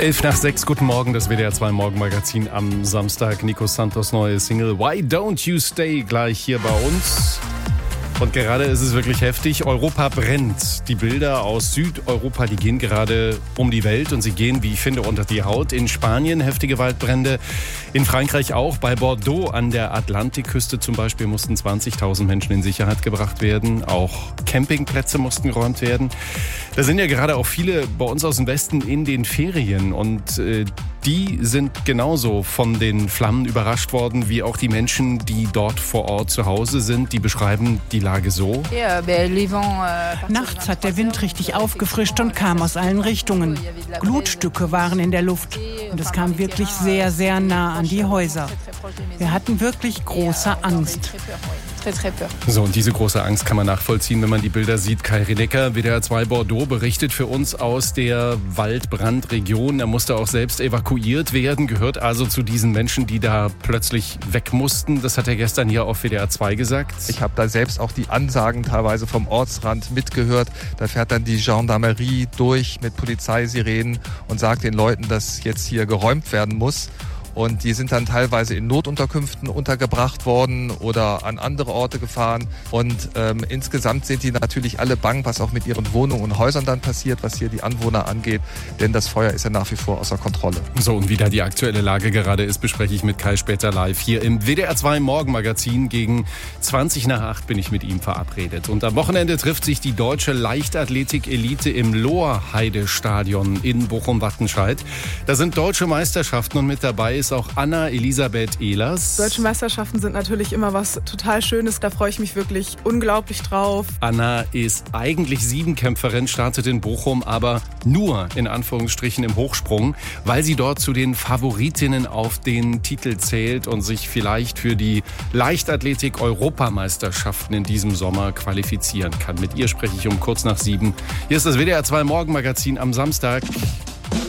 5:11, guten Morgen, das WDR 2 Morgenmagazin am Samstag. Nico Santos neue Single Why Don't You Stay gleich hier bei uns. Und gerade ist es wirklich heftig. Europa brennt. Die Bilder aus Südeuropa, die gehen gerade um die Welt und sie gehen, wie ich finde, unter die Haut. In Spanien heftige Waldbrände, in Frankreich auch. Bei Bordeaux an der Atlantikküste zum Beispiel mussten 20.000 Menschen in Sicherheit gebracht werden. Auch Campingplätze mussten geräumt werden. Da sind ja gerade auch viele bei uns aus dem Westen in den Ferien und die sind genauso von den Flammen überrascht worden, wie auch die Menschen, die dort vor Ort zu Hause sind. Die beschreiben die Lage so. Nachts hat der Wind richtig aufgefrischt und kam aus allen Richtungen. Glutstücke waren in der Luft und es kam wirklich sehr, sehr nah an die Häuser. Wir hatten wirklich große Angst. So, und diese große Angst kann man nachvollziehen, wenn man die Bilder sieht. Kai Rinecker, WDR 2 Bordeaux, berichtet für uns aus der Waldbrandregion. Er musste auch selbst evakuiert werden, gehört also zu diesen Menschen, die da plötzlich weg mussten. Das hat er gestern hier auf WDR 2 gesagt. Ich habe da selbst auch die Ansagen teilweise vom Ortsrand mitgehört. Da fährt dann die Gendarmerie durch mit Polizeisirenen und sagt den Leuten, dass jetzt hier geräumt werden muss. Und die sind dann teilweise in Notunterkünften untergebracht worden oder an andere Orte gefahren. Und insgesamt sind die natürlich alle bang, was auch mit ihren Wohnungen und Häusern dann passiert, was hier die Anwohner angeht. Denn das Feuer ist ja nach wie vor außer Kontrolle. So, und wie da die aktuelle Lage gerade ist, bespreche ich mit Kai später live. Hier im WDR 2 Morgenmagazin gegen 8:20 bin ich mit ihm verabredet. Und am Wochenende trifft sich die deutsche Leichtathletik-Elite im Lohr-Heide-Stadion in Bochum-Wattenscheid. Da sind deutsche Meisterschaften und mit dabei ist auch Anna-Elisabeth Ehlers. Deutsche Meisterschaften sind natürlich immer was total Schönes. Da freue ich mich wirklich unglaublich drauf. Anna ist eigentlich Siebenkämpferin, startet in Bochum, aber nur in Anführungsstrichen im Hochsprung, weil sie dort zu den Favoritinnen auf den Titel zählt und sich vielleicht für die Leichtathletik-Europameisterschaften in diesem Sommer qualifizieren kann. Mit ihr spreche ich um kurz nach 7. Hier ist das WDR 2 Morgenmagazin am Samstag.